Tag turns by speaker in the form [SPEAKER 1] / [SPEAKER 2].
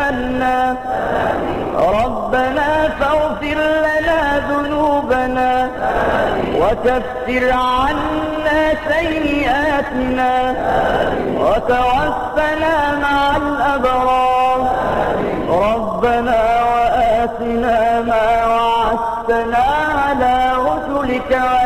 [SPEAKER 1] آمنا ربنا فاغفر لنا ذنوبنا وكفر عنا سيئاتنا وتوفنا مع الأبرار ربنا وآتنا ما وعدتنا على رسلك